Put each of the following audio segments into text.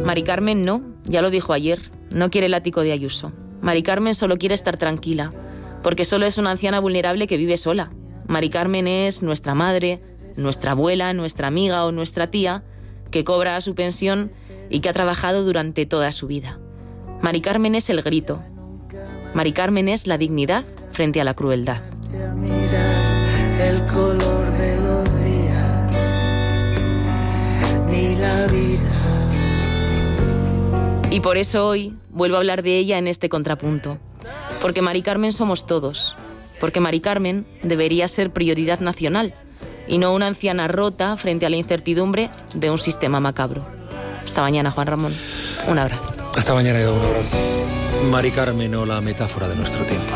Mari Carmen no, ya lo dijo ayer, no quiere el ático de Ayuso. Mari Carmen solo quiere estar tranquila, porque solo es una anciana vulnerable que vive sola. Mari Carmen es nuestra madre, nuestra abuela, nuestra amiga o nuestra tía, que cobra su pensión y que ha trabajado durante toda su vida. Mari Carmen es el grito. Mari Carmen es la dignidad frente a la crueldad. El color de los días, ni la vida. Y por eso hoy vuelvo a hablar de ella en este contrapunto. Porque Mari Carmen somos todos. Porque Mari Carmen debería ser prioridad nacional y no una anciana rota frente a la incertidumbre de un sistema macabro. Hasta mañana, Juan Ramón. Un abrazo. Hasta mañana, Edu. Un abrazo. Mari Carmen, o la metáfora de nuestro tiempo.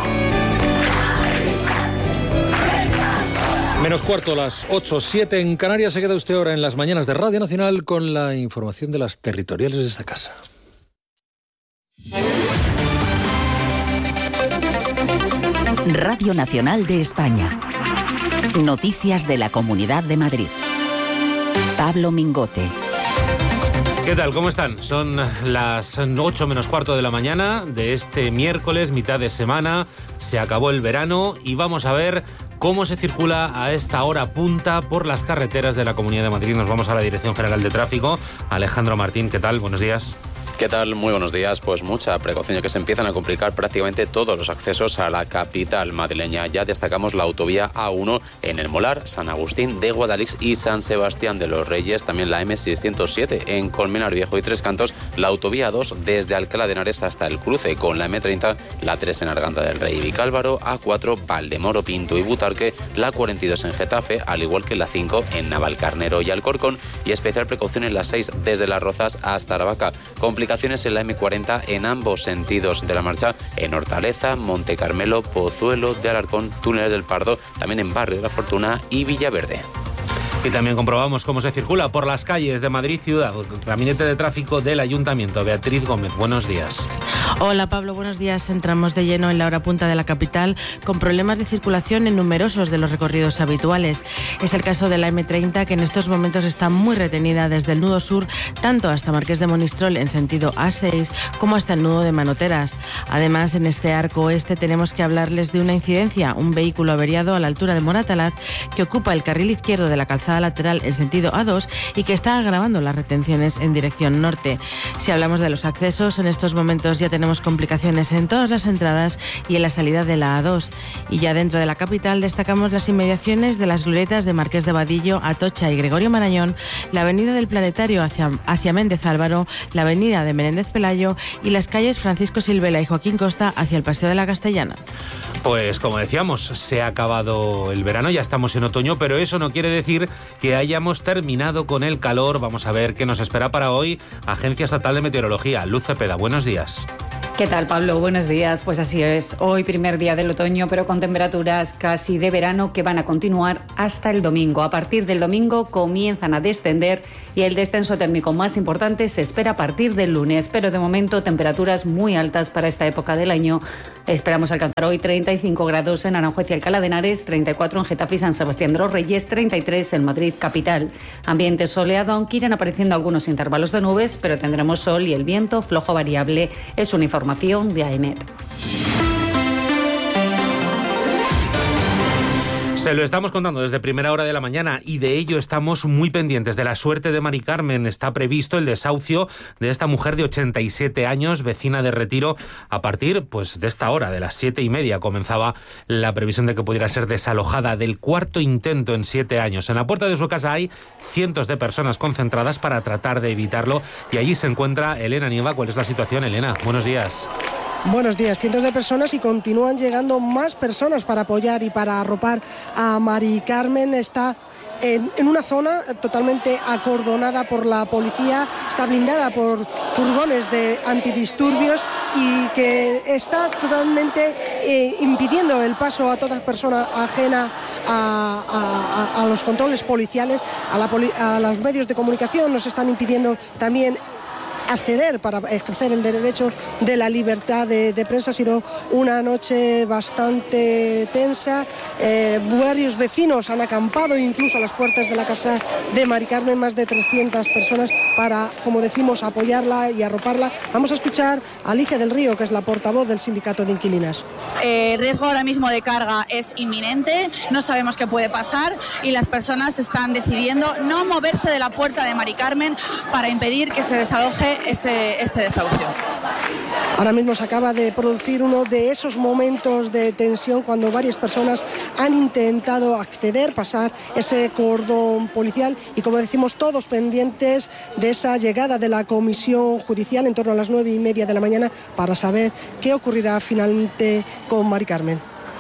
Menos cuarto, las 8:07 en Canarias. Se queda usted ahora en las mañanas de Radio Nacional con la información de las territoriales de esta casa. Radio Nacional de España. Noticias de la Comunidad de Madrid. Pablo Mingote. ¿Qué tal? ¿Cómo están? Son las 8 menos cuarto de la mañana de este miércoles, mitad de semana. Se acabó el verano y vamos a ver cómo se circula a esta hora punta por las carreteras de la Comunidad de Madrid. Nos vamos a la Dirección General de Tráfico. Alejandro Martín, ¿qué tal? Buenos días. ¿Qué tal? Muy buenos días. Pues mucha precaución, ya que se empiezan a complicar prácticamente todos los accesos a la capital madrileña. Ya destacamos la autovía A1 en El Molar, San Agustín de Guadalix y San Sebastián de los Reyes. También la M607 en Colmenar Viejo y Tres Cantos. La autovía 2 desde Alcalá de Henares hasta el cruce con la M30, la 3 en Arganda del Rey y Vicálvaro, A4 Valdemoro, Pinto y Butarque, la 42 en Getafe, al igual que la 5 en Navalcarnero y Alcorcón. Y especial precaución en la 6 desde Las Rozas hasta Aravaca. Complicaciones en la M40 en ambos sentidos de la marcha, en Hortaleza, Monte Carmelo, Pozuelo de Alarcón, Túneles del Pardo, también en Barrio de la Fortuna y Villaverde. Y también comprobamos cómo se circula por las calles de Madrid ciudad. Gabinete de Tráfico del Ayuntamiento. Beatriz Gómez, buenos días. Hola Pablo, buenos días. Entramos de lleno en la hora punta de la capital con problemas de circulación en numerosos de los recorridos habituales. Es el caso de la M30, que en estos momentos está muy retenida desde el nudo sur, tanto hasta Marqués de Monistrol en sentido A6 como hasta el nudo de Manoteras. Además, en este arco oeste tenemos que hablarles de una incidencia, un vehículo averiado a la altura de Moratalaz que ocupa el carril izquierdo de la calzada lateral en sentido A2 y que está agravando las retenciones en dirección norte. Si hablamos de los accesos, en estos momentos ya tenemos complicaciones en todas las entradas y en la salida de la A2. Y ya dentro de la capital destacamos las inmediaciones de las glorietas de Marqués de Vadillo, Atocha y Gregorio Marañón, la avenida del Planetario hacia Méndez Álvaro, la avenida de Menéndez Pelayo y las calles Francisco Silvela y Joaquín Costa hacia el Paseo de la Castellana. Pues como decíamos, se ha acabado el verano, ya estamos en otoño, pero eso no quiere decir que hayamos terminado con el calor. Vamos a ver qué nos espera para hoy. Agencia Estatal de Meteorología, Luz Cepeda, buenos días. ¿Qué tal, Pablo? Buenos días. Pues así es, hoy primer día del otoño, pero con temperaturas casi de verano que van a continuar hasta el domingo. A partir del domingo comienzan a descender y el descenso térmico más importante se espera a partir del lunes, pero de momento temperaturas muy altas para esta época del año. Esperamos alcanzar hoy 35 grados en Aranjuez y Alcalá de Henares, 34 en Getafe y San Sebastián de los Reyes, 33 en Madrid capital. Ambiente soleado, aunque irán apareciendo algunos intervalos de nubes, pero tendremos sol y el viento flojo variable. Es una información de AEMET. Se lo estamos contando desde primera hora de la mañana y de ello estamos muy pendientes de la suerte de Mari Carmen. Está previsto el desahucio de esta mujer de 87 años, vecina de Retiro, a partir pues de esta hora, de las 7:30. Comenzaba la previsión de que pudiera ser desalojada, del cuarto intento en 7 años. En la puerta de su casa hay cientos de personas concentradas para tratar de evitarlo y allí se encuentra Elena Nieva. ¿Cuál es la situación, Elena? Buenos días. Buenos días. Cientos de personas y continúan llegando más personas para apoyar y para arropar a Mari Carmen. Está en una zona totalmente acordonada por la policía, está blindada por furgones de antidisturbios y que está totalmente impidiendo el paso a toda persona ajena a los controles policiales, a los medios de comunicación. Nos están impidiendo también acceder, para ejercer el derecho de la libertad de prensa. Ha sido una noche bastante tensa. Varios vecinos han acampado incluso a las puertas de la casa de Mari Carmen, más de 300 personas para, como decimos, apoyarla y arroparla. Vamos a escuchar a Alicia del Río, que es la portavoz del sindicato de inquilinas. El riesgo ahora mismo de carga es inminente, no sabemos qué puede pasar y las personas están decidiendo no moverse de la puerta de Mari Carmen para impedir que se desaloje este desahucio. Ahora mismo se acaba de producir uno de esos momentos de tensión cuando varias personas han intentado acceder, pasar ese cordón policial y, como decimos, todos pendientes de esa llegada de la comisión judicial en torno a las 9:30 de la mañana para saber qué ocurrirá finalmente con Mari Carmen.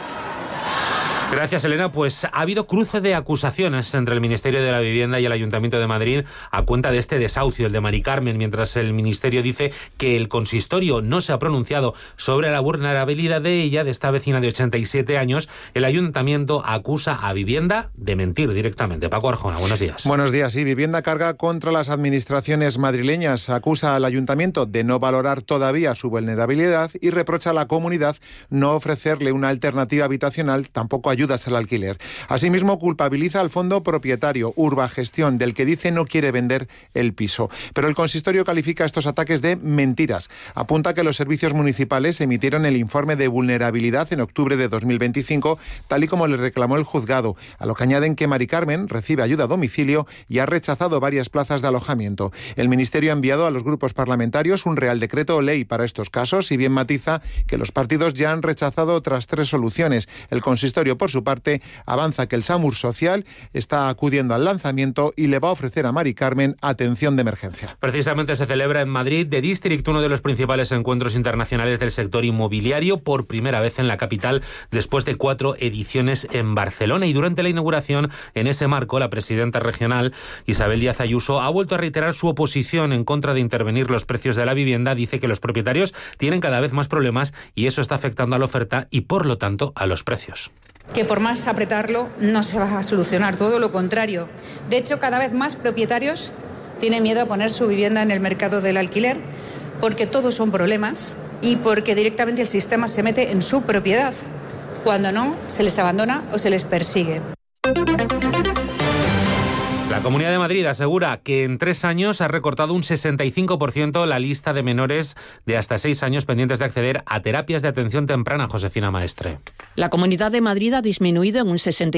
Gracias, Elena. Pues ha habido cruce de acusaciones entre el Ministerio de la Vivienda y el Ayuntamiento de Madrid a cuenta de este desahucio, el de Mari Carmen. Mientras el Ministerio dice que el consistorio no se ha pronunciado sobre la vulnerabilidad de ella, de esta vecina de 87 años, el Ayuntamiento acusa a Vivienda de mentir directamente. Paco Arjona, buenos días. Buenos días. Sí, Vivienda carga contra las administraciones madrileñas, acusa al Ayuntamiento de no valorar todavía su vulnerabilidad y reprocha a la comunidad no ofrecerle una alternativa habitacional, tampoco ayudas al alquiler. Asimismo, culpabiliza al fondo propietario Urbagestión, del que dice no quiere vender el piso. Pero el consistorio califica estos ataques de mentiras. Apunta que los servicios municipales emitieron el informe de vulnerabilidad en octubre de 2025, tal y como le reclamó el juzgado, a lo que añaden que Mari Carmen recibe ayuda a domicilio y ha rechazado varias plazas de alojamiento. El Ministerio ha enviado a los grupos parlamentarios un Real Decreto Ley para estos casos, y bien matiza que los partidos ya han rechazado otras 3 soluciones. El consistorio, por su parte, avanza que el SAMUR Social está acudiendo al lanzamiento y le va a ofrecer a Mari Carmen atención de emergencia. Precisamente se celebra en Madrid The District, uno de los principales encuentros internacionales del sector inmobiliario, por primera vez en la capital después de 4 ediciones en Barcelona. Y durante la inauguración, en ese marco, la presidenta regional, Isabel Díaz Ayuso, ha vuelto a reiterar su oposición en contra de intervenir los precios de la vivienda. Dice que los propietarios tienen cada vez más problemas y eso está afectando a la oferta y, por lo tanto, a los precios. Que por más apretarlo no se va a solucionar, todo lo contrario. De hecho, cada vez más propietarios tienen miedo a poner su vivienda en el mercado del alquiler porque todos son problemas y porque directamente el sistema se mete en su propiedad. Cuando no, se les abandona o se les persigue. La Comunidad de Madrid asegura que en 3 años ha recortado un 65% la lista de menores de hasta 6 años pendientes de acceder a terapias de atención temprana. Josefina Maestre. La Comunidad de Madrid ha disminuido en un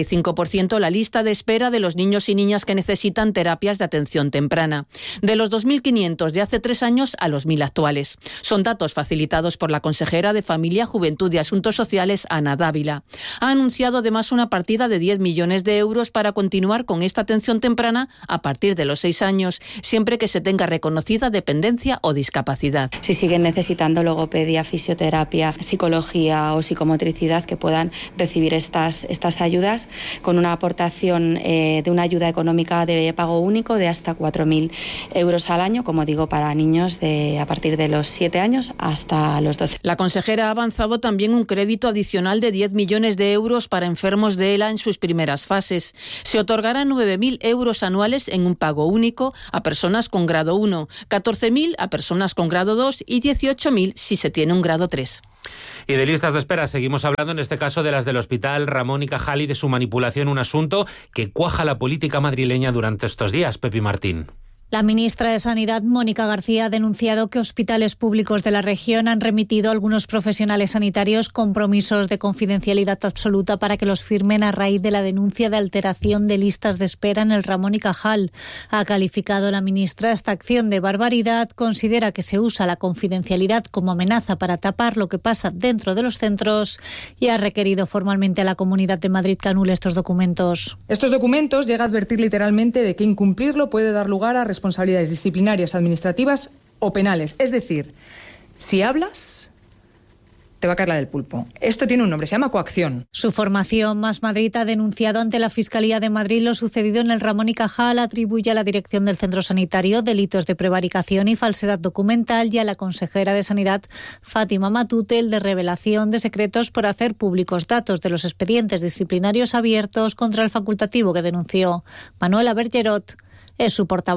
65% la lista de espera de los niños y niñas que necesitan terapias de atención temprana, de los 2.500 de hace 3 años a los 1.000 actuales. Son datos facilitados por la consejera de Familia, Juventud y Asuntos Sociales, Ana Dávila. Ha anunciado además una partida de 10 millones de euros para continuar con esta atención temprana a partir de los 6 años, siempre que se tenga reconocida dependencia o discapacidad. Si siguen necesitando logopedia, fisioterapia, psicología o psicomotricidad, que puedan recibir estas ayudas con una aportación de una ayuda económica de pago único de hasta 4.000 euros al año, como digo, para niños a partir de los 7 años hasta los 12. La consejera ha avanzado también un crédito adicional de 10 millones de euros para enfermos de ELA en sus primeras fases. Se otorgarán 9.000 euros anuales en un pago único a personas con grado 1, 14.000 a personas con grado 2 y 18.000 si se tiene un grado 3. Y de listas de espera seguimos hablando, en este caso de las del Hospital Ramón y Cajal y de su manipulación, un asunto que cuaja la política madrileña durante estos días. Pepi Martín. La ministra de Sanidad, Mónica García, ha denunciado que hospitales públicos de la región han remitido a algunos profesionales sanitarios compromisos de confidencialidad absoluta para que los firmen a raíz de la denuncia de alteración de listas de espera en el Ramón y Cajal. Ha calificado la ministra esta acción de barbaridad, considera que se usa la confidencialidad como amenaza para tapar lo que pasa dentro de los centros y ha requerido formalmente a la Comunidad de Madrid que anule estos documentos. Estos documentos llega a advertir literalmente de que incumplirlo puede dar lugar a responsabilidades disciplinarias, administrativas o penales. Es decir, si hablas, te va a caer la del pulpo. Esto tiene un nombre, se llama coacción. Su formación, Más Madrid, ha denunciado ante la Fiscalía de Madrid lo sucedido en el Ramón y Cajal, atribuye a la dirección del centro sanitario delitos de prevaricación y falsedad documental y a la consejera de Sanidad, Fátima Matute, el de revelación de secretos por hacer públicos datos de los expedientes disciplinarios abiertos contra el facultativo que denunció. Manuela Bergerot es su portavoz.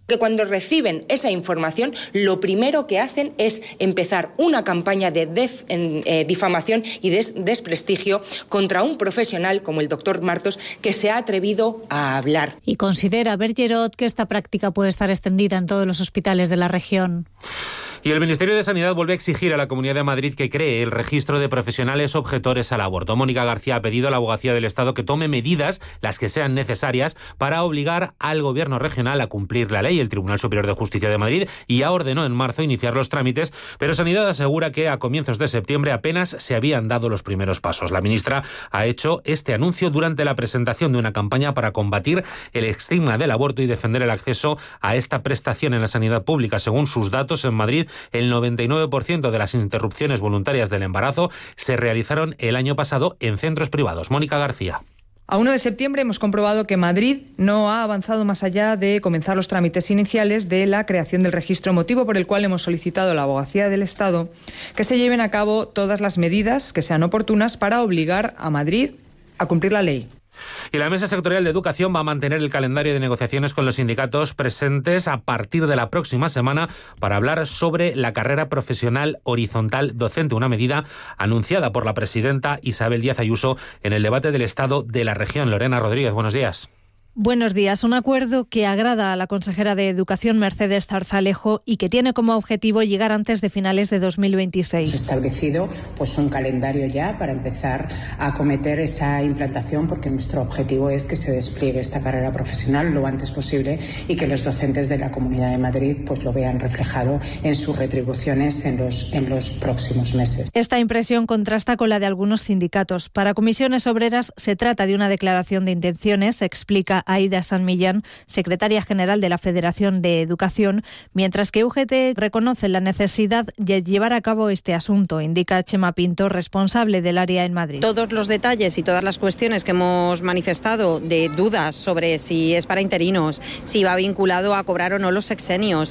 Que cuando reciben esa información, lo primero que hacen es empezar una campaña de difamación y desprestigio contra un profesional como el doctor Martos, que se ha atrevido a hablar. Y considera Bergerot que esta práctica puede estar extendida en todos los hospitales de la región. Y el Ministerio de Sanidad vuelve a exigir a la Comunidad de Madrid que cree el registro de profesionales objetores al aborto. Mónica García ha pedido a la Abogacía del Estado que tome medidas, las que sean necesarias, para obligar al Gobierno regional a cumplir la ley. El Tribunal Superior de Justicia de Madrid ya ordenó en marzo iniciar los trámites, pero Sanidad asegura que a comienzos de septiembre apenas se habían dado los primeros pasos. La ministra ha hecho este anuncio durante la presentación de una campaña para combatir el estigma del aborto y defender el acceso a esta prestación en la sanidad pública. Según sus datos, en Madrid, el 99% de las interrupciones voluntarias del embarazo se realizaron el año pasado en centros privados. Mónica García. A 1 de septiembre hemos comprobado que Madrid no ha avanzado más allá de comenzar los trámites iniciales de la creación del registro, motivo por el cual hemos solicitado a la Abogacía del Estado que se lleven a cabo todas las medidas que sean oportunas para obligar a Madrid a cumplir la ley. Y la Mesa Sectorial de Educación va a mantener el calendario de negociaciones con los sindicatos presentes a partir de la próxima semana para hablar sobre la carrera profesional horizontal docente, una medida anunciada por la presidenta Isabel Díaz Ayuso en el debate del Estado de la región. Lorena Rodríguez, buenos días. Buenos días. Un acuerdo que agrada a la consejera de Educación, Mercedes Zarzalejo, y que tiene como objetivo llegar antes de finales de 2026. Se ha establecido un calendario ya para empezar a acometer esa implantación, porque nuestro objetivo es que se despliegue esta carrera profesional lo antes posible y que los docentes de la Comunidad de Madrid lo vean reflejado en sus retribuciones en los próximos meses. Esta impresión contrasta con la de algunos sindicatos. Para Comisiones Obreras se trata de una declaración de intenciones, explica Aida San Millán, secretaria general de la Federación de Educación, mientras que UGT reconoce la necesidad de llevar a cabo este asunto, indica Chema Pinto, responsable del área en Madrid. Todos los detalles y todas las cuestiones que hemos manifestado de dudas sobre si es para interinos, si va vinculado a cobrar o no los sexenios.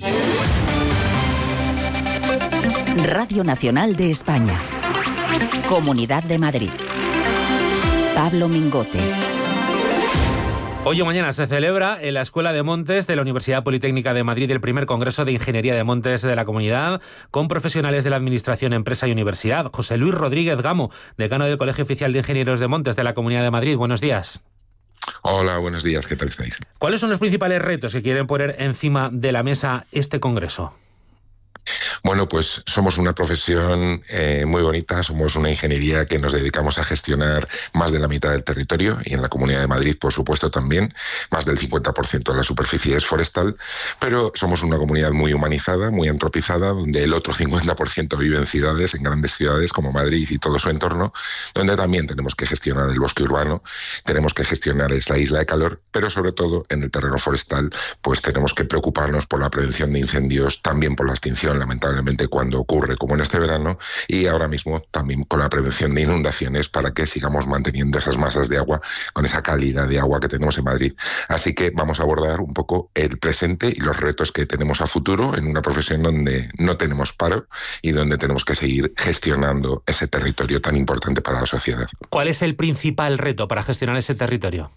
Radio Nacional de España. Comunidad de Madrid. Pablo Mingote. Hoy o mañana se celebra en la Escuela de Montes de la Universidad Politécnica de Madrid el primer Congreso de Ingeniería de Montes de la Comunidad, con profesionales de la Administración, Empresa y Universidad. José Luis Rodríguez Gamo, decano del Colegio Oficial de Ingenieros de Montes de la Comunidad de Madrid. Buenos días. Hola, buenos días. ¿Qué tal estáis? ¿Cuáles son los principales retos que quieren poner encima de la mesa este Congreso? Bueno, pues somos una profesión muy bonita, somos una ingeniería que nos dedicamos a gestionar más de la mitad del territorio y en la Comunidad de Madrid, por supuesto, también. Más del 50% de la superficie es forestal, pero somos una comunidad muy humanizada, muy antropizada, donde el otro 50% vive en ciudades, en grandes ciudades como Madrid y todo su entorno, donde también tenemos que gestionar el bosque urbano, tenemos que gestionar esa isla de calor, pero sobre todo en el terreno forestal, pues tenemos que preocuparnos por la prevención de incendios, también por la extinción, lamentablemente, cuando ocurre, como en este verano, y ahora mismo también con la prevención de inundaciones para que sigamos manteniendo esas masas de agua, con esa calidad de agua que tenemos en Madrid. Así que vamos a abordar un poco el presente y los retos que tenemos a futuro en una profesión donde no tenemos paro y donde tenemos que seguir gestionando ese territorio tan importante para la sociedad. ¿Cuál es el principal reto para gestionar ese territorio?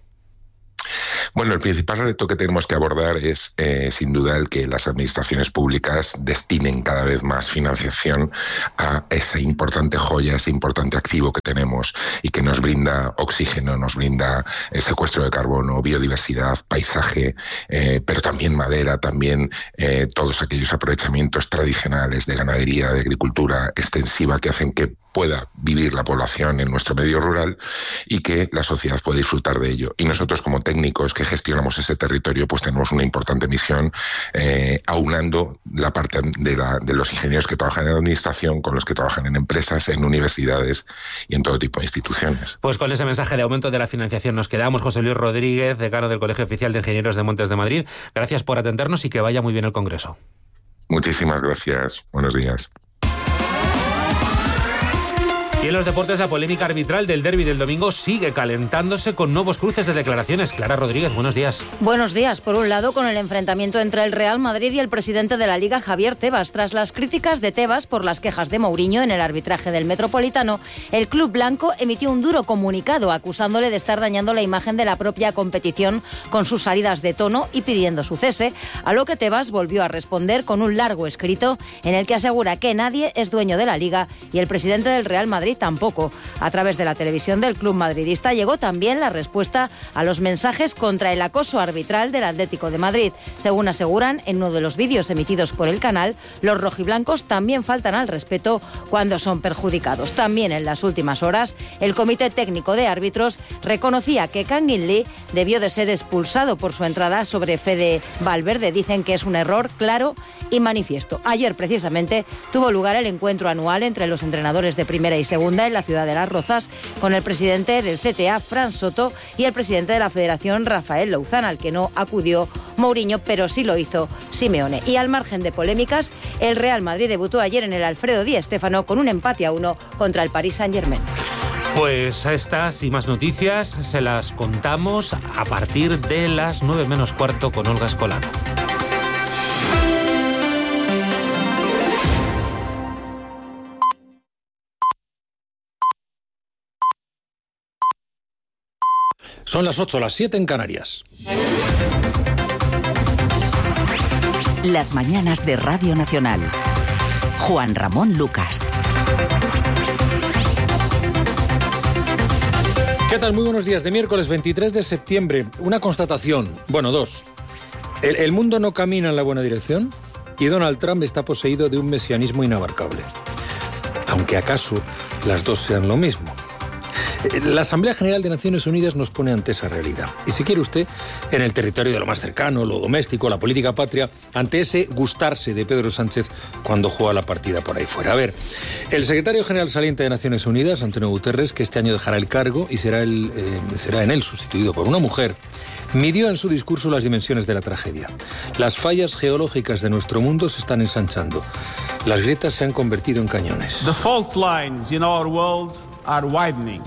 Bueno, el principal reto que tenemos que abordar es, sin duda, el que las administraciones públicas destinen cada vez más financiación a esa importante joya, ese importante activo que tenemos y que nos brinda oxígeno, nos brinda secuestro de carbono, biodiversidad, paisaje, pero también madera, también todos aquellos aprovechamientos tradicionales de ganadería, de agricultura extensiva que hacen que pueda vivir la población en nuestro medio rural y que la sociedad pueda disfrutar de ello. Y nosotros, como técnicos que gestionamos ese territorio, pues tenemos una importante misión aunando la parte de los ingenieros que trabajan en la administración con los que trabajan en empresas, en universidades y en todo tipo de instituciones. Pues con ese mensaje de aumento de la financiación nos quedamos. José Luis Rodríguez, decano del Colegio Oficial de Ingenieros de Montes de Madrid, gracias por atendernos y que vaya muy bien el Congreso. Muchísimas gracias. Buenos días. Y en los deportes, la polémica arbitral del derbi del domingo sigue calentándose con nuevos cruces de declaraciones. Clara Rodríguez, buenos días. Buenos días. Por un lado, con el enfrentamiento entre el Real Madrid y el presidente de la Liga, Javier Tebas. Tras las críticas de Tebas por las quejas de Mourinho en el arbitraje del Metropolitano, el club blanco emitió un duro comunicado acusándole de estar dañando la imagen de la propia competición con sus salidas de tono y pidiendo su cese, a lo que Tebas volvió a responder con un largo escrito en el que asegura que nadie es dueño de la Liga y el presidente del Real Madrid tampoco. A través de la televisión del club madridista llegó también la respuesta a los mensajes contra el acoso arbitral del Atlético de Madrid. Según aseguran en uno de los vídeos emitidos por el canal, los rojiblancos también faltan al respeto cuando son perjudicados. También en las últimas horas, el Comité Técnico de Árbitros reconocía que Kangin Lee debió de ser expulsado por su entrada sobre Fede Valverde. Dicen que es un error claro y manifiesto. Ayer, precisamente, tuvo lugar el encuentro anual entre los entrenadores de primera y segunda en la ciudad de Las Rozas, con el presidente del CTA, Fran Soto, y el presidente de la Federación, Rafael Louzán, al que no acudió Mourinho, pero sí lo hizo Simeone. Y al margen de polémicas, el Real Madrid debutó ayer en el Alfredo Di Stéfano con un empate a 1 contra el Paris Saint-Germain. Pues a estas y más noticias se las contamos a partir de las 9 menos cuarto con Olga Escolano. Son las 8, las 7 en Canarias. Las mañanas de Radio Nacional. Juan Ramón Lucas. ¿Qué tal? Muy buenos días. De miércoles 23 de septiembre. Una constatación. Bueno, dos. El mundo no camina en la buena dirección y Donald Trump está poseído de un mesianismo inabarcable. Aunque acaso las dos sean lo mismo. La Asamblea General de Naciones Unidas nos pone ante esa realidad. Y si quiere usted, en el territorio de lo más cercano, lo doméstico, la política patria, ante ese gustarse de Pedro Sánchez cuando juega la partida por ahí fuera. A ver, el secretario general saliente de Naciones Unidas, Antonio Guterres, que este año dejará el cargo y será en él sustituido por una mujer, midió en su discurso las dimensiones de la tragedia. Las fallas geológicas de nuestro mundo se están ensanchando. Las grietas se han convertido en cañones. The fault lines in our world are widening.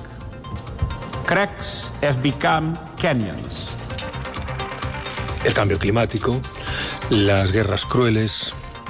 Cracks have become canyons. El cambio climático, las guerras crueles,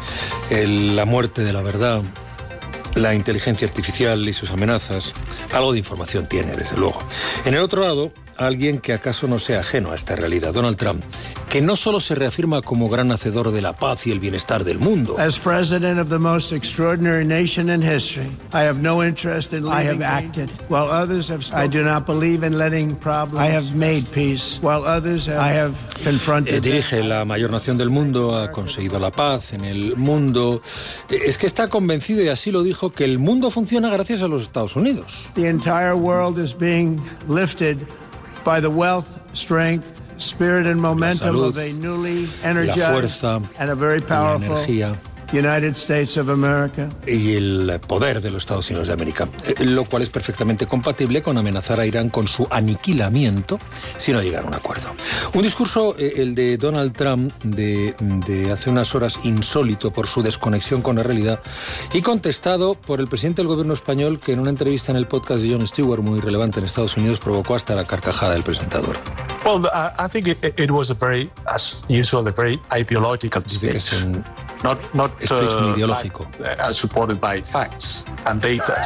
la muerte de la verdad, la inteligencia artificial y sus amenazas. Algo de información tiene, desde luego. En el otro lado, alguien que acaso no sea ajeno a esta realidad, Donald Trump, que no solo se reafirma como gran hacedor de la paz y el bienestar del mundo. As president of the most extraordinary nation in history, I have no interest in leaving. I have acted, while others have spoken. I do not believe in letting problems. I have made peace, while others have. I have confronted. Dirige la mayor nación del mundo, ha conseguido la paz en el mundo. Es que está convencido, y así lo dijo, que el mundo funciona gracias a los Estados Unidos. The entire world is being lifted by the wealth, strength, spirit and momentum of a newly energized and a very powerful United States of America. Y el poder de los Estados Unidos de América, lo cual es perfectamente compatible con amenazar a Irán con su aniquilamiento si no llegan a un acuerdo. Un discurso, el de Donald Trump, de hace unas horas, insólito por su desconexión con la realidad, y contestado por el presidente del gobierno español, que en una entrevista en el podcast de Jon Stewart, muy relevante en Estados Unidos, provocó hasta la carcajada del presentador. Well, I think it was a very, as usual, a very ideological debate. Not muy ideológico. Supported by facts and data.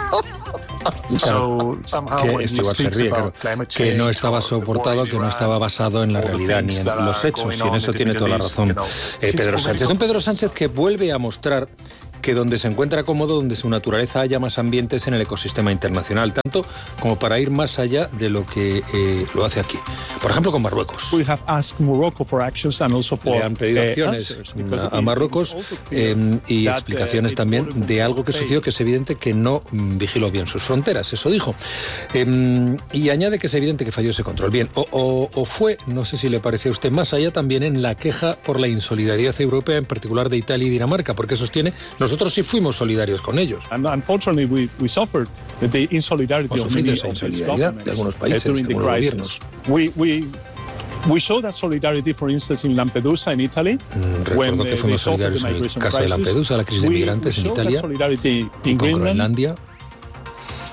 So, que esto igual se ríe, claro, que no estaba soportado, que no estaba basado en la realidad ni en los hechos, y en eso tiene toda la razón Pedro Sánchez. Un Pedro Sánchez que vuelve a mostrar que donde se encuentra cómodo, donde su naturaleza haya más ambientes en el ecosistema internacional, tanto como para ir más allá de lo que lo hace aquí. Por ejemplo, con Marruecos. Le han pedido acciones a Marruecos y explicaciones también de algo que sucedió, que es evidente que no vigiló bien sus fronteras, eso dijo. Y añade que es evidente que falló ese control. Bien, o fue, no sé si le parece a usted, más allá también en la queja por la insolidaridad europea, en particular de Italia y Dinamarca, porque sostiene, nosotros sí fuimos solidarios con ellos. Hemos sufrido esa insolidaridad de algunos países, de algunos gobiernos. We showed that solidarity, for instance, in Lampedusa, in Italy. Recuerdo que fuimos solidarios en el caso de Lampedusa, la crisis de migrantes en Italia, y con Groenlandia.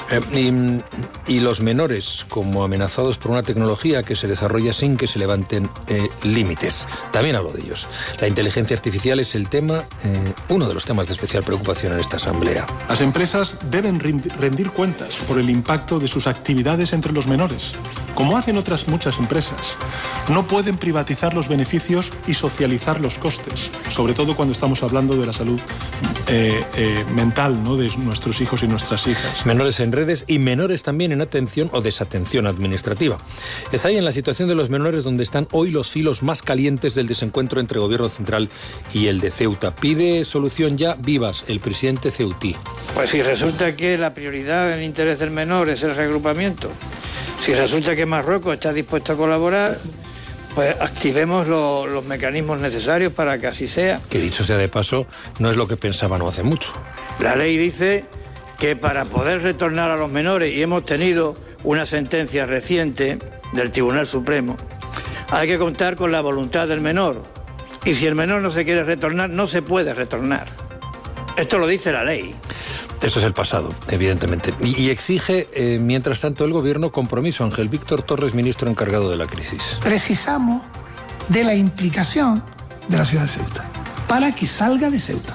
Y los menores como amenazados por una tecnología que se desarrolla sin que se levanten límites. También hablo de ellos. La inteligencia artificial es el tema, uno de los temas de especial preocupación en esta asamblea. Las empresas deben rendir cuentas por el impacto de sus actividades entre los menores, como hacen otras muchas empresas. No pueden privatizar los beneficios y socializar los costes, sobre todo cuando estamos hablando de la salud mental, ¿no?, de nuestros hijos y nuestras hijas. Menores en redes y menores también en atención o desatención administrativa. Es ahí en la situación de los menores donde están hoy los filos más calientes del desencuentro entre el Gobierno central y el de Ceuta. Pide solución ya Vivas, el presidente ceutí. Pues si resulta que la prioridad en el interés del menor es el reagrupamiento, si resulta que Marruecos está dispuesto a colaborar, pues activemos los mecanismos necesarios para que así sea. Que dicho sea de paso, no es lo que pensaban no hace mucho. La ley dice que para poder retornar a los menores, y hemos tenido una sentencia reciente del Tribunal Supremo, hay que contar con la voluntad del menor. Y si el menor no se quiere retornar, no se puede retornar. Esto lo dice la ley. Esto es el pasado, evidentemente. Y exige, mientras tanto, el Gobierno compromiso. Ángel Víctor Torres, ministro encargado de la crisis. Precisamos de la implicación de la ciudad de Ceuta para que salga de Ceuta.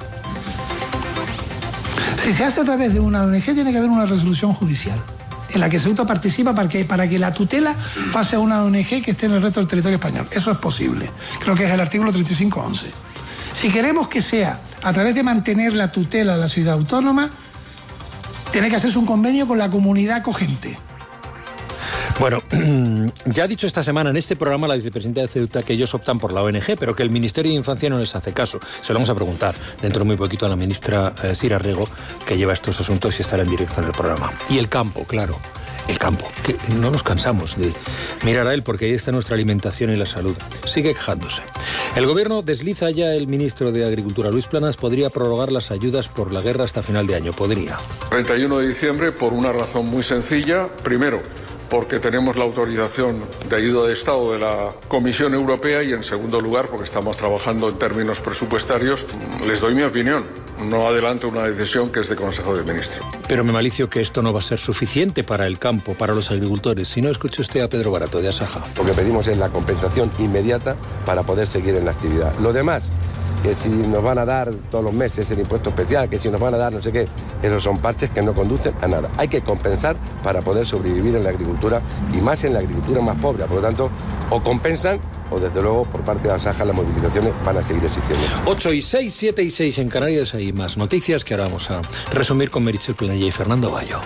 Si se hace a través de una ONG, tiene que haber una resolución judicial en la que Ceuta participa para que la tutela pase a una ONG que esté en el resto del territorio español. Eso es posible. Creo que es el artículo 35.11. Si queremos que sea a través de mantener la tutela de la ciudad autónoma, tiene que hacerse un convenio con la comunidad acogente. Bueno, ya ha dicho esta semana en este programa la vicepresidenta de Ceuta que ellos optan por la ONG, pero que el Ministerio de Infancia no les hace caso. Se lo vamos a preguntar dentro de muy poquito a la ministra Sira Rego, que lleva estos asuntos y estará en directo en el programa. Y el campo, claro, el campo, que no nos cansamos de mirar a él porque ahí está nuestra alimentación y la salud. Sigue quejándose. El Gobierno desliza ya, el ministro de Agricultura, Luis Planas, podría prorrogar las ayudas por la guerra hasta final de año. Podría. 31 de diciembre por una razón muy sencilla. Primero, porque tenemos la autorización de ayuda de Estado de la Comisión Europea y, en segundo lugar, porque estamos trabajando en términos presupuestarios. Les doy mi opinión. No adelanto una decisión que es de Consejo de Ministros. Pero me malicio que esto no va a ser suficiente para el campo, para los agricultores. Si no, escuche usted a Pedro Barato, de Asaja. Lo que pedimos es la compensación inmediata para poder seguir en la actividad. Lo demás, que si nos van a dar todos los meses el impuesto especial, que si nos van a dar no sé qué, esos son parches que no conducen a nada. Hay que compensar para poder sobrevivir en la agricultura, y más en la agricultura más pobre. Por lo tanto, o compensan o desde luego por parte de Asaja las movilizaciones van a seguir existiendo. 8:06, 7:06 en Canarias. Hay más noticias que ahora vamos a resumir con Meritxell Planella y Fernando Bayo.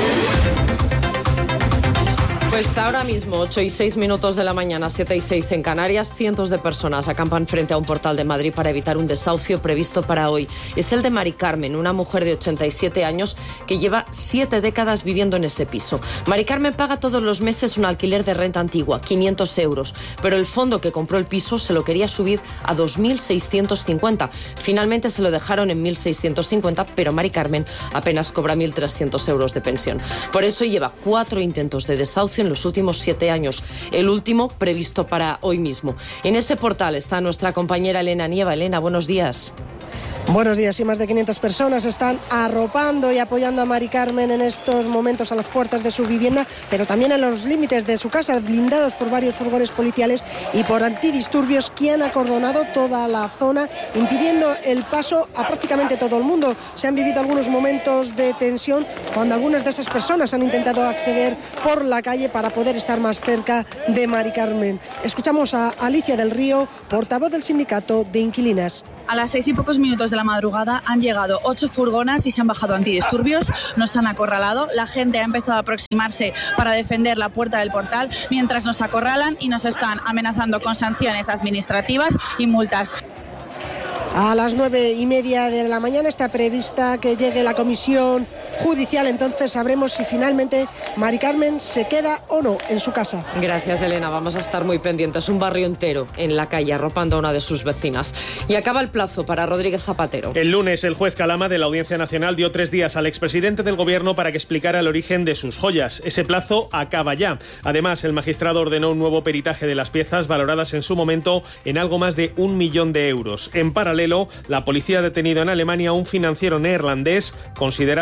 Pues ahora mismo, 8:06 de la mañana, 7:06 en Canarias, cientos de personas acampan frente a un portal de Madrid para evitar un desahucio previsto para hoy. Es el de Mari Carmen, una mujer de 87 años que lleva 7 décadas viviendo en ese piso. Mari Carmen paga todos los meses un alquiler de renta antigua, 500 euros, pero el fondo que compró el piso se lo quería subir a 2.650. Finalmente se lo dejaron en 1.650, pero Mari Carmen apenas cobra 1.300 euros de pensión. Por eso lleva 4 intentos de desahucio en los últimos 7 años, el último previsto para hoy mismo. En ese portal está nuestra compañera Elena Nieva. Elena, buenos días. Buenos días. Y más de 500 personas están arropando y apoyando a Mari Carmen en estos momentos a las puertas de su vivienda, pero también en los límites de su casa, blindados por varios furgones policiales y por antidisturbios que han acordonado toda la zona, impidiendo el paso a prácticamente todo el mundo. Se han vivido algunos momentos de tensión cuando algunas de esas personas han intentado acceder por la calle para poder estar más cerca de Mari Carmen. Escuchamos a Alicia del Río, portavoz del sindicato de inquilinas. A las 6 y pocos minutos de la madrugada han llegado 8 furgonas y se han bajado antidisturbios, nos han acorralado, la gente ha empezado a aproximarse para defender la puerta del portal, mientras nos acorralan y nos están amenazando con sanciones administrativas y multas. A las 9:30 de la mañana está prevista que llegue la comisión judicial, entonces sabremos si finalmente Mari Carmen se queda o no en su casa. Gracias, Elena, vamos a estar muy pendientes. Un barrio entero en la calle arropando a una de sus vecinas. Y acaba el plazo para Rodríguez Zapatero. El lunes el juez Calama de la Audiencia Nacional dio 3 días al expresidente del Gobierno para que explicara el origen de sus joyas. Ese plazo acaba ya. Además, el magistrado ordenó un nuevo peritaje de las piezas valoradas en su momento en algo más de 1 millón de euros. En paralelo, la policía ha detenido en Alemania a un financiero neerlandés considerado el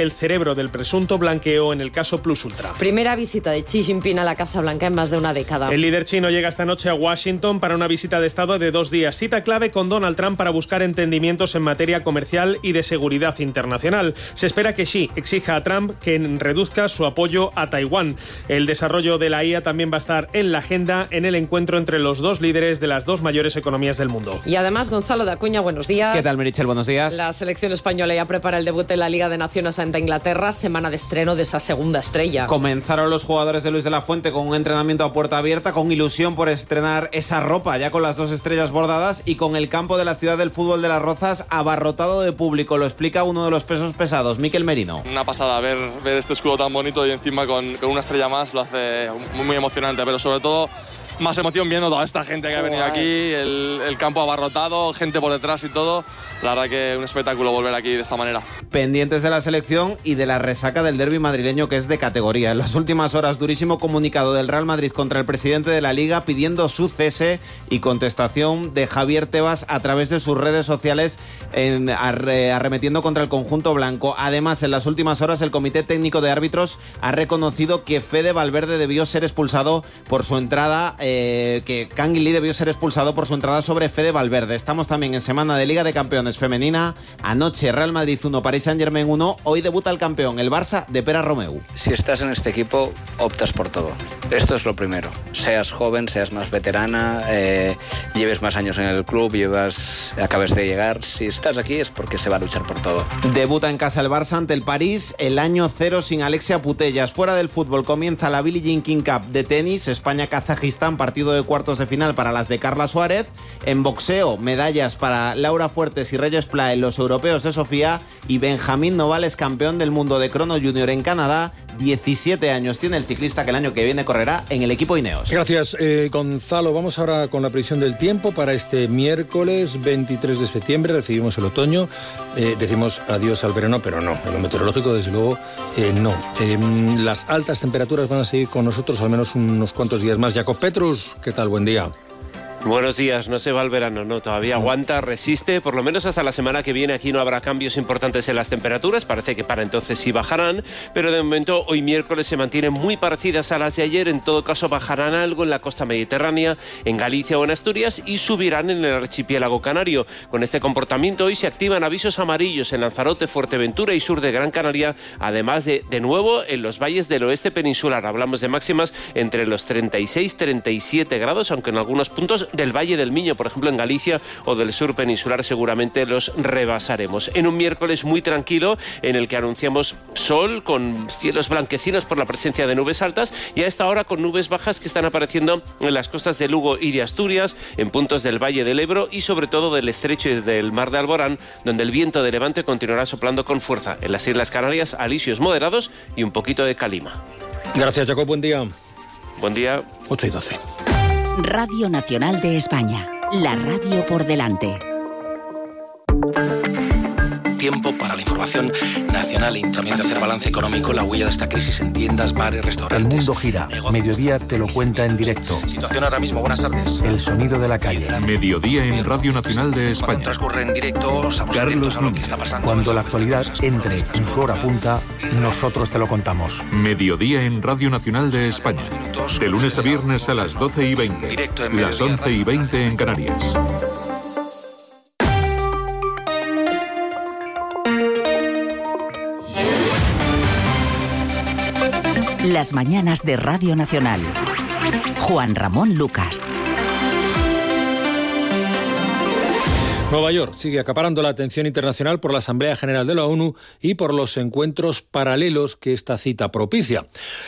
el cerebro del presunto blanqueo en el caso Plus Ultra. Primera visita de Xi Jinping a la Casa Blanca en más de una década. El líder chino llega esta noche a Washington para una visita de Estado de 2 días. Cita clave con Donald Trump para buscar entendimientos en materia comercial y de seguridad internacional. Se espera que Xi exija a Trump que reduzca su apoyo a Taiwán. El desarrollo de la IA también va a estar en la agenda en el encuentro entre los dos líderes de las dos mayores economías del mundo. Y además, Gonzalo de Acuña, buenos días. ¿Qué tal, Merichel? Buenos días. La selección española ya prepara el debut en la Liga de Naciones ante Inglaterra, semana de estreno de esa segunda estrella. Comenzaron los jugadores de Luis de la Fuente con un entrenamiento a puerta abierta, con ilusión por estrenar esa ropa, ya con las 2 estrellas bordadas y con el campo de la ciudad del fútbol de Las Rozas abarrotado de público. Lo explica uno de los pesos pesados, Miquel Merino. Una pasada ver este escudo tan bonito y encima con una estrella más lo hace muy emocionante, pero sobre todo más emoción viendo toda esta gente que ha venido aquí, el campo abarrotado, gente por detrás y todo. La verdad que un espectáculo volver aquí de esta manera. Pendientes de la selección y de la resaca del derbi madrileño, que es de categoría. En las últimas horas, durísimo comunicado del Real Madrid contra el presidente de la Liga pidiendo su cese y contestación de Javier Tebas a través de sus redes sociales arremetiendo contra el conjunto blanco. Además, en las últimas horas, el Comité Técnico de Árbitros ha reconocido que Fede Valverde debió ser expulsado por su entrada, que Canguilí debió ser expulsado por su entrada sobre Fede Valverde. Estamos también en semana de Liga de Campeones femenina. Anoche Real Madrid 1, Paris Saint-Germain 1. Hoy debuta el campeón, el Barça de Pere Romeu. Si estás en este equipo, optas por todo. Esto es lo primero. Seas joven, seas más veterana, lleves más años en el club, acabes de llegar. Si estás aquí es porque se va a luchar por todo. Debuta en casa el Barça ante el París, el año 0 sin Alexia Putellas. Fuera del fútbol comienza la Billie Jean King Cup de tenis, España-Kazajistán, partido de cuartos de final para las de Carla Suárez. En boxeo, medallas para Laura Fuertes y Reyes Pla en los europeos de Sofía, y Benjamín Novales, campeón del mundo de crono junior en Canadá. 17 años tiene el ciclista que el año que viene correrá en el equipo Ineos. Gracias, Gonzalo. Vamos ahora con la previsión del tiempo para este miércoles 23 de septiembre. Recibimos el otoño, decimos adiós al verano, pero no, en lo meteorológico desde luego no. Las altas temperaturas van a seguir con nosotros al menos unos cuantos días más. Jacob Petrus, ¿qué tal? Buen día. Buenos días, no se va el verano, no, todavía aguanta, resiste, por lo menos hasta la semana que viene. Aquí no habrá cambios importantes en las temperaturas, parece que para entonces sí bajarán, pero de momento hoy miércoles se mantienen muy parecidas a las de ayer. En todo caso bajarán algo en la costa mediterránea, en Galicia o en Asturias, y subirán en el archipiélago canario. Con este comportamiento hoy se activan avisos amarillos en Lanzarote, Fuerteventura y sur de Gran Canaria, además de nuevo en los valles del oeste peninsular. Hablamos de máximas entre los 36 y 37 grados, aunque en algunos puntos del Valle del Miño, por ejemplo en Galicia, o del sur peninsular seguramente los rebasaremos. En un miércoles muy tranquilo en el que anunciamos sol con cielos blanquecinos por la presencia de nubes altas, y a esta hora con nubes bajas que están apareciendo en las costas de Lugo y de Asturias, en puntos del Valle del Ebro y sobre todo del estrecho y del mar de Alborán, donde el viento de levante continuará soplando con fuerza. En las Islas Canarias, alisios moderados y un poquito de calima. Gracias, Jacob. Buen día. Buen día. 8:12. Radio Nacional de España, la radio por delante. Tiempo para la información nacional y también de hacer balance económico, la huella de esta crisis en tiendas, bares, restaurantes. El mundo gira. Negocios. Mediodía te lo cuenta en directo. Situación ahora mismo. Buenas tardes. El sonido de la calle. Mediodía en Radio Nacional de España. Cuando transcurre en directo, estamos atentos a lo que está pasando. Cuando la actualidad entre en su hora punta, nosotros te lo contamos. Mediodía en Radio Nacional de España. De lunes a viernes a las 12:20. Directo en las 11:20 en Canarias. Las mañanas de Radio Nacional. Juan Ramón Lucas. Nueva York sigue acaparando la atención internacional por la Asamblea General de la ONU y por los encuentros paralelos que esta cita propicia.